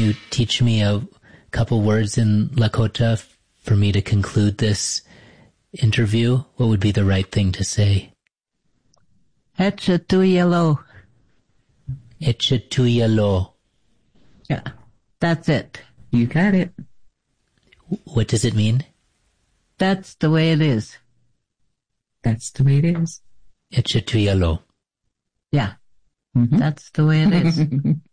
you teach me a couple words in Lakota for me to conclude this interview? What would be the right thing to say? Echatuyalo. Echatuyalo. Yeah, that's it. You got it. What does it mean? That's the way it is. That's the way it is. Echatuyalo. Yeah, that's the way it is.